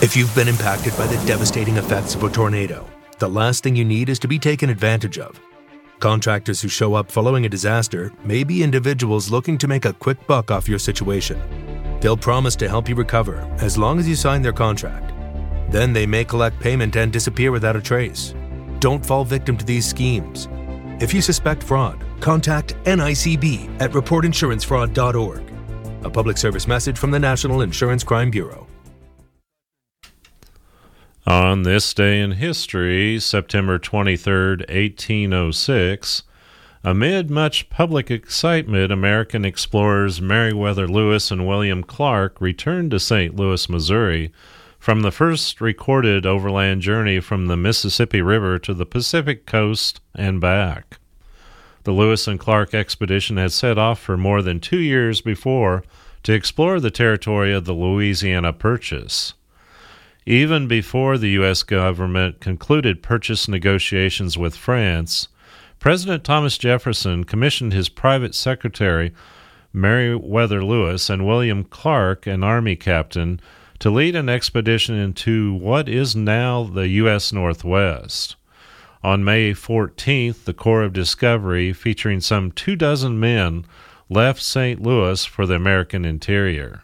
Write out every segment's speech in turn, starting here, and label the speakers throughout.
Speaker 1: If you've been impacted by the devastating effects of a tornado, the last thing you need is to be taken advantage of. Contractors who show up following a disaster may be individuals looking to make a quick buck off your situation. They'll promise to help you recover as long as you sign their contract. Then they may collect payment and disappear without a trace. Don't fall victim to these schemes. If you suspect fraud, contact NICB at reportinsurancefraud.org. A public service message from the National Insurance Crime Bureau.
Speaker 2: On this day in history, September 23rd, 1806, amid much public excitement, American explorers Meriwether Lewis and William Clark returned to St. Louis, Missouri, from the first recorded overland journey from the Mississippi River to the Pacific coast and back. The Lewis and Clark expedition had set off for more than 2 years before to explore the territory of the Louisiana Purchase. Even before the U.S. government concluded purchase negotiations with France, President Thomas Jefferson commissioned his private secretary, Meriwether Lewis, and William Clark, an army captain, to lead an expedition into what is now the U.S. Northwest. On May 14th, the Corps of Discovery, featuring some 24 men, left St. Louis for the American interior.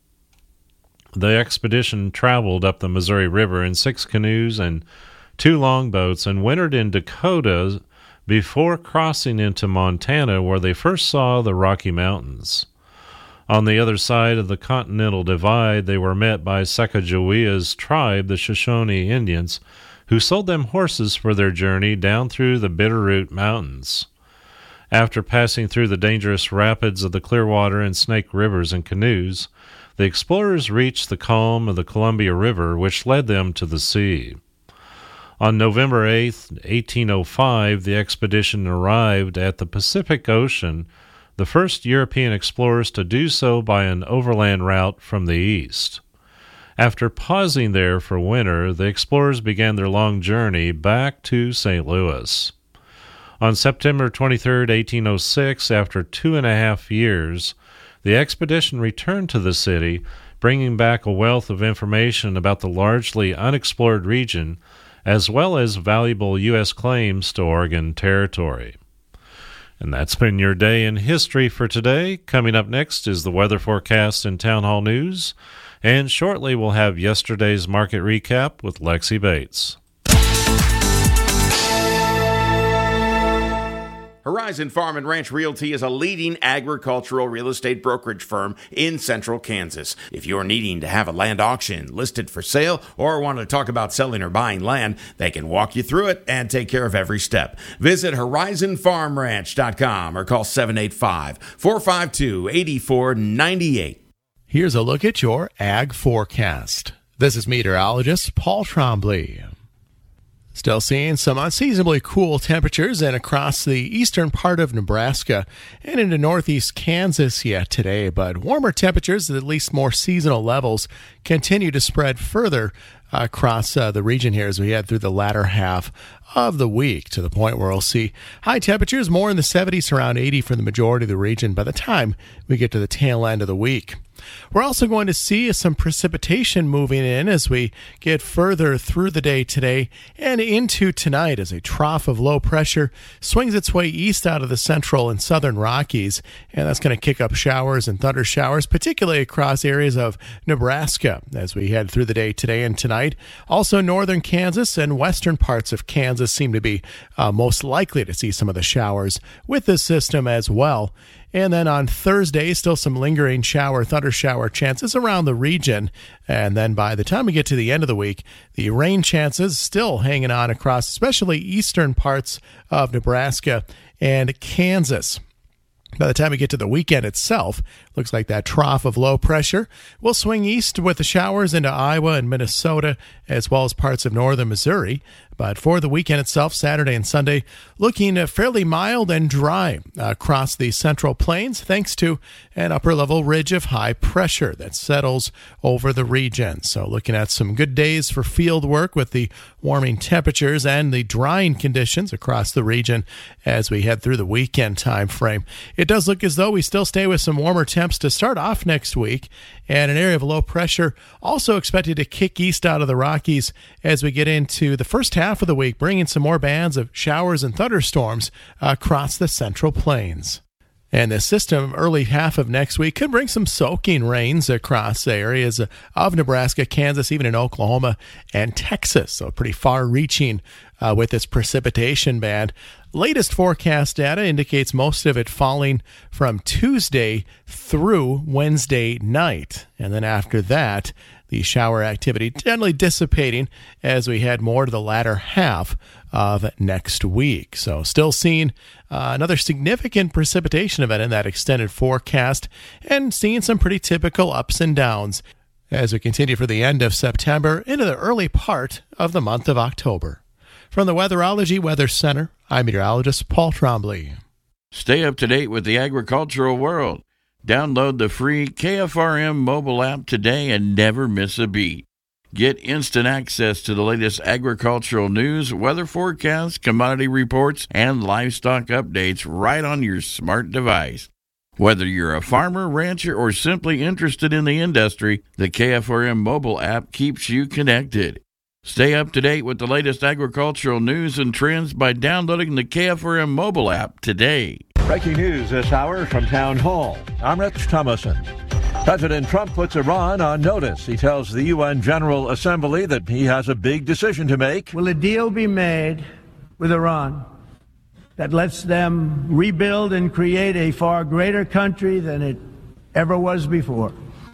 Speaker 2: The expedition traveled up the Missouri River in 6 canoes and 2 longboats and wintered in Dakota before crossing into Montana, where they first saw the Rocky Mountains. On the other side of the Continental Divide, they were met by Sacagawea's tribe, the Shoshone Indians, who sold them horses for their journey down through the Bitterroot Mountains. After passing through the dangerous rapids of the Clearwater and Snake Rivers in canoes, the explorers reached the calm of the Columbia River, which led them to the sea. On November 8, 1805, the expedition arrived at the Pacific Ocean, the first European explorers to do so by an overland route from the east. After pausing there for winter, the explorers began their long journey back to St. Louis. On September 23, 1806, after 2.5 years, the expedition returned to the city, bringing back a wealth of information about the largely unexplored region, as well as valuable U.S. claims to Oregon Territory. And that's been your day in history for today. Coming up next is the weather forecast and town hall news, and shortly we'll have yesterday's market recap with Lexi Bates.
Speaker 3: Horizon Farm and Ranch Realty is a leading agricultural real estate brokerage firm in central Kansas. If you're needing to have a land auction listed for sale or want to talk about selling or buying land, they can walk you through it and take care of every step. Visit horizonfarmranch.com or call 785-452-8498.
Speaker 4: Here's a look at your ag forecast. This is meteorologist Paul Trombley. Still seeing some unseasonably cool temperatures and across the eastern part of Nebraska and into northeast Kansas yet today, but warmer temperatures at least more seasonal levels continue to spread further across the region here as we head through the latter half of the week, to the point where we'll see high temperatures more in the 70s, around 80 for the majority of the region by the time we get to the tail end of the week. We're also going to see some precipitation moving in as we get further through the day today and into tonight as a trough of low pressure swings its way east out of the central and southern Rockies, and that's going to kick up showers and thunder showers, particularly across areas of Nebraska as we head through the day today and tonight. Also, northern Kansas and western parts of Kansas seem to be most likely to see some of the showers with this system as well. And then on Thursday, still some lingering thunder shower chances around the region. And then by the time we get to the end of the week, the rain chances still hanging on across especially eastern parts of Nebraska and Kansas. By the time we get to the weekend itself, looks like that trough of low pressure will swing east with the showers into Iowa and Minnesota, as well as parts of northern Missouri. But for the weekend itself, Saturday and Sunday, looking fairly mild and dry across the Central Plains, thanks to an upper-level ridge of high pressure that settles over the region. So looking at some good days for field work with the warming temperatures and the drying conditions across the region as we head through the weekend time frame. It does look as though we still stay with some warmer temps to start off next week, and an area of low pressure also expected to kick east out of the Rockies as we get into the first half of the week, bringing some more bands of showers and thunderstorms across the Central Plains. And this system, early half of next week, could bring some soaking rains across areas of Nebraska, Kansas, even in Oklahoma and Texas. So pretty far-reaching with this precipitation band. Latest forecast data indicates most of it falling from Tuesday through Wednesday night. And then after that, the shower activity generally dissipating as we head more to the latter half of next week. So still seeing another significant precipitation event in that extended forecast and seeing some pretty typical ups and downs as we continue for the end of September into the early part of the month of October. From the Weatherology Weather Center, I'm meteorologist Paul Trombley.
Speaker 5: Stay up to date with the agricultural world. Download the free KFRM mobile app today and never miss a beat. Get instant access to the latest agricultural news, weather forecasts, commodity reports, and livestock updates right on your smart device. Whether you're a farmer, rancher, or simply interested in the industry, the KFRM mobile app keeps you connected. Stay up to date with the latest agricultural news and trends by downloading the KFRM mobile app today.
Speaker 6: Breaking news this hour from Town Hall. I'm Rich Thomason. President Trump puts Iran on notice. He tells the UN General Assembly that he has a big decision to make.
Speaker 7: Will a deal be made with Iran that lets them rebuild and create a far greater country than it ever was before?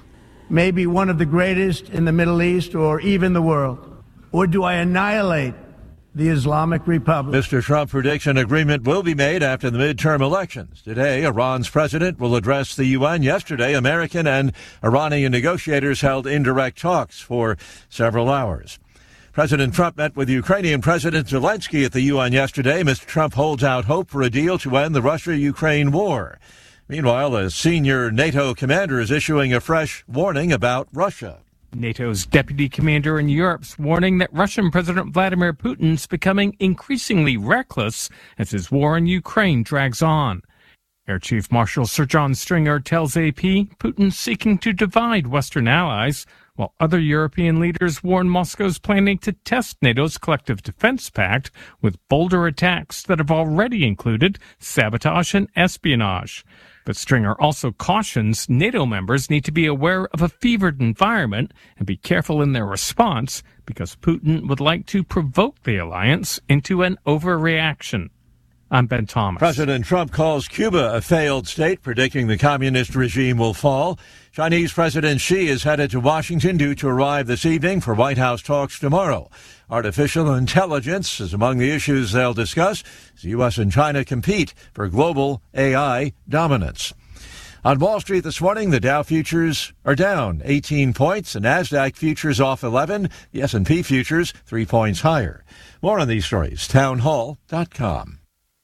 Speaker 7: Maybe one of the greatest in the Middle East or even the world. Or do I annihilate the Islamic Republic?
Speaker 6: Mr. Trump predicts an agreement will be made after the midterm elections. Today, Iran's president will address the UN. Yesterday, American and Iranian negotiators held indirect talks for several hours. President Trump met with Ukrainian President Zelensky at the UN yesterday. Mr. Trump holds out hope for a deal to end the Russia-Ukraine war. Meanwhile, a senior NATO commander is issuing a fresh warning about Russia.
Speaker 8: NATO's deputy commander in Europe's warning that Russian President Vladimir Putin's becoming increasingly reckless as his war in Ukraine drags on. Air Chief Marshal Sir John Stringer tells AP Putin's seeking to divide Western allies, while other European leaders warn Moscow's planning to test NATO's collective defense pact with bolder attacks that have already included sabotage and espionage. But Stringer also cautions NATO members need to be aware of a fevered environment and be careful in their response because Putin would like to provoke the alliance into an overreaction. I'm Ben Thomas.
Speaker 6: President Trump calls Cuba a failed state, predicting the communist regime will fall. Chinese President Xi is headed to Washington due to arrive this evening for White House talks tomorrow. Artificial intelligence is among the issues they'll discuss as the U.S. and China compete for global AI dominance. On Wall Street this morning, the Dow futures are down 18 points, the NASDAQ futures off 11, the S&P futures 3 points higher. More on these stories, townhall.com.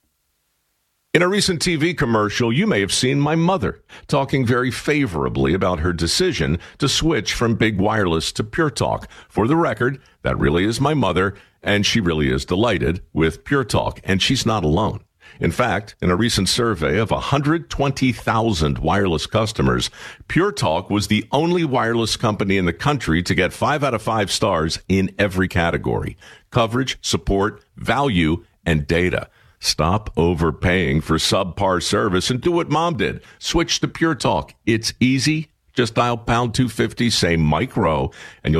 Speaker 9: In a recent TV commercial, you may have seen my mother talking very favorably about her decision to switch from Big Wireless to Pure Talk. For the record, that really is my mother, and she really is delighted with Pure Talk, and she's not alone. In fact, in a recent survey of 120,000 wireless customers, Pure Talk was the only wireless company in the country to get 5 out of 5 stars in every category: coverage, support, value, and data. Stop overpaying for subpar service and do what Mom did. Switch to Pure Talk. It's easy. Just dial #250, say micro, and you'll